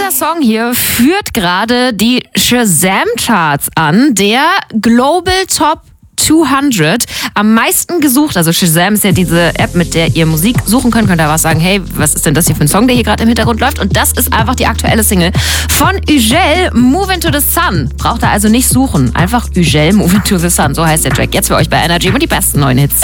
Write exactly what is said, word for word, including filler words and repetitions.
Dieser Song hier führt gerade die Shazam-Charts an, der Global Top zweihundert, am meisten gesucht. Also Shazam ist ja diese App, mit der ihr Musik suchen könnt. Könnt ihr was sagen, hey, was ist denn das hier für ein Song, der hier gerade im Hintergrund läuft? Und das ist einfach die aktuelle Single von Ugel, Move Into the Sun. Braucht ihr also nicht suchen. Einfach Ugel, Move Into the Sun. So heißt der Track. Jetzt für euch bei Energy und die besten neuen Hits.